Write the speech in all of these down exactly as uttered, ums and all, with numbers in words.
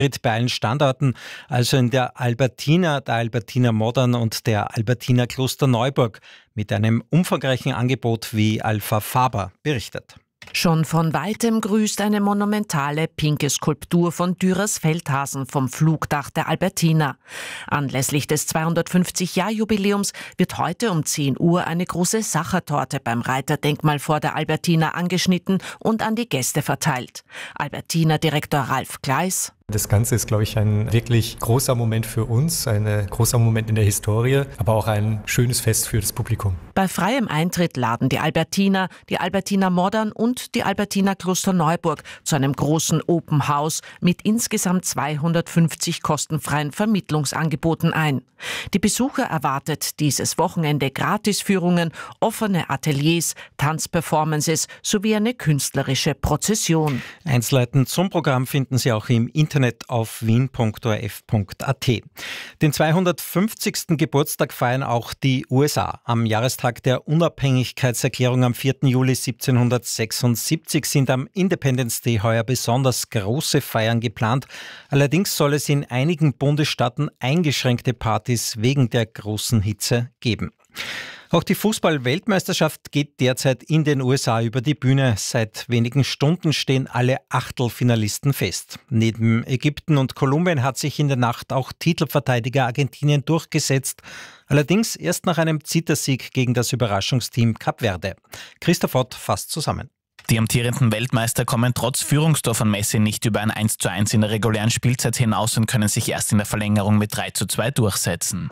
bei allen Standorten, also in der Albertina, der Albertina Modern und der Albertina Klosterneuburg, mit einem umfangreichen Angebot, wie Alpha Faber berichtet. Schon von weitem grüßt eine monumentale pinke Skulptur von Dürers Feldhasen vom Flugdach der Albertina. Anlässlich des zweihundertfünfzig-Jahr-Jubiläums wird heute um zehn Uhr eine große Sachertorte beim Reiterdenkmal vor der Albertina angeschnitten und an die Gäste verteilt. Albertina-Direktor Ralf Gleis: Das Ganze ist, glaube ich, ein wirklich großer Moment für uns, ein großer Moment in der Historie, aber auch ein schönes Fest für das Publikum. Bei freiem Eintritt laden die Albertina, die Albertina Modern und die Albertina Klosterneuburg zu einem großen Open House mit insgesamt zweihundertfünfzig kostenfreien Vermittlungsangeboten ein. Die Besucher erwartet dieses Wochenende Gratisführungen, offene Ateliers, Tanzperformances sowie eine künstlerische Prozession. Einzelheiten zum Programm finden Sie auch im Internet auf wien punkt o r f punkt a t. Den zweihundertfünfzigsten Geburtstag feiern auch die U S A. Am Jahrestag der Unabhängigkeitserklärung am vierten Juli siebzehnhundertsechsundsiebzig sind am Independence Day heuer besonders große Feiern geplant. Allerdings soll es in einigen Bundesstaaten eingeschränkte Partys wegen der großen Hitze geben. Auch die Fußball-Weltmeisterschaft geht derzeit in den U S A über die Bühne. Seit wenigen Stunden stehen alle Achtelfinalisten fest. Neben Ägypten und Kolumbien hat sich in der Nacht auch Titelverteidiger Argentinien durchgesetzt. Allerdings erst nach einem Zittersieg gegen das Überraschungsteam Kap Verde. Christoph Ott fasst zusammen. Die amtierenden Weltmeister kommen trotz Führungstor von Messi nicht über ein eins zu eins in der regulären Spielzeit hinaus und können sich erst in der Verlängerung mit drei zu zwei durchsetzen.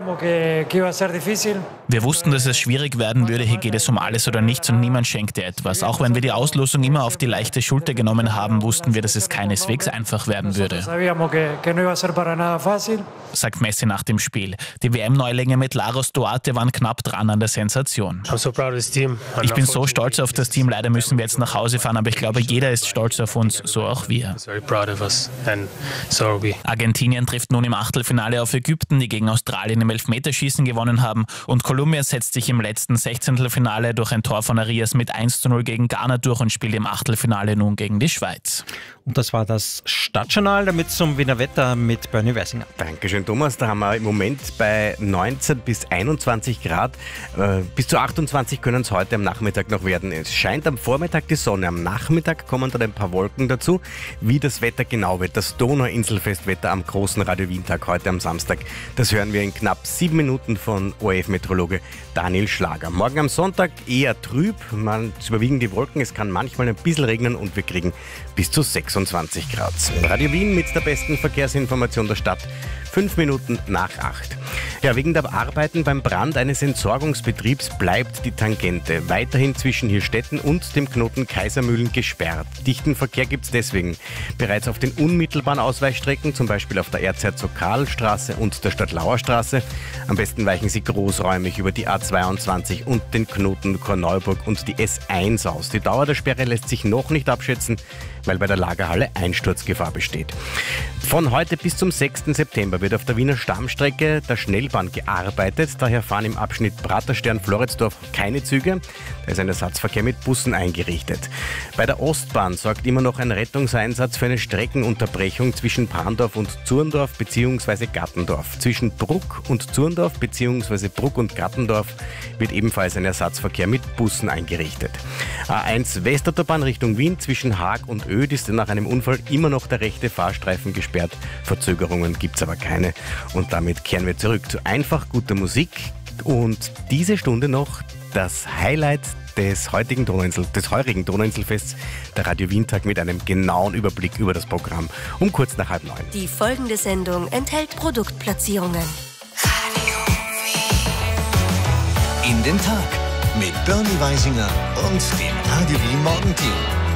Wir wussten, dass es schwierig werden würde. Hier geht es um alles oder nichts und niemand schenkte etwas. Auch wenn wir die Auslosung immer auf die leichte Schulter genommen haben, wussten wir, dass es keineswegs einfach werden würde, sagt Messi nach dem Spiel. Die W M-Neulinge mit Laros Duarte waren knapp dran an der Sensation. Ich bin so stolz auf das Team. Leider müssen wir jetzt nach Hause fahren, aber ich glaube, jeder ist stolz auf uns, so auch wir. Argentinien trifft nun im Achtelfinale auf Ägypten, die gegen Australien im Elfmeterschießen gewonnen haben, und Kolumbien setzt sich im letzten Sechzehntelfinale durch ein Tor von Arias mit eins zu null gegen Ghana durch und spielt im Achtelfinale nun gegen die Schweiz. Und das war das Stadtjournal, damit zum Wiener Wetter mit Bernie Weisinger. Dankeschön, Thomas. Da haben wir im Moment bei neunzehn bis einundzwanzig Grad. Äh, bis zu achtundzwanzig können es heute am Nachmittag noch werden. Es scheint am Vormittag die Sonne. Am Nachmittag kommen dann ein paar Wolken dazu. Wie das Wetter genau wird, das Donauinselfestwetter am großen Radio Wien-Tag heute am Samstag, das hören wir in knapp sieben Minuten von O R F-Meteorologe Daniel Schlager. Morgen am Sonntag eher trüb. Man überwiegen die Wolken. Es kann manchmal ein bisschen regnen und wir kriegen bis zu sechsundzwanzig Grad. Radio Wien mit der besten Verkehrsinformation der Stadt. Fünf Minuten nach acht. Ja, wegen der Arbeiten beim Brand eines Entsorgungsbetriebs bleibt die Tangente weiterhin zwischen Hirstetten und dem Knoten Kaisermühlen gesperrt. Dichten Verkehr gibt es deswegen bereits auf den unmittelbaren Ausweichstrecken, zum Beispiel auf der Erzherzog-Karl-Straße und der Stadtlauer-Straße. Am besten weichen Sie großräumig über die A zweiundzwanzig und den Knoten Korneuburg und die S eins aus. Die Dauer der Sperre lässt sich noch nicht abschätzen, weil bei der Lagerhalle Einsturzgefahr besteht. Von heute bis zum sechsten September wird auf der Wiener Stammstrecke der Schnellbahn gearbeitet. Daher fahren im Abschnitt Praterstern-Floridsdorf keine Züge. Da ist ein Ersatzverkehr mit Bussen eingerichtet. Bei der Ostbahn sorgt immer noch ein Rettungseinsatz für eine Streckenunterbrechung zwischen Brandorf und Zurndorf bzw. Gattendorf. Zwischen Bruck und Zurndorf bzw. Bruck und Gattendorf wird ebenfalls ein Ersatzverkehr mit Bussen eingerichtet. A eins Westautobahn Richtung Wien zwischen Haag und Oed ist nach einem Unfall immer noch der rechte Fahrstreifen gesperrt. Verzögerungen gibt es aber keine. Und damit kehren wir zurück zu einfach guter Musik. Und diese Stunde noch das Highlight des heutigen Donauinsel, des heurigen Donauinselfests, der Radio Wien-Tag mit einem genauen Überblick über das Programm um kurz nach halb neun. Die folgende Sendung enthält Produktplatzierungen. In den Tag mit Bernie Weisinger und dem Radio Wien Morgenteam.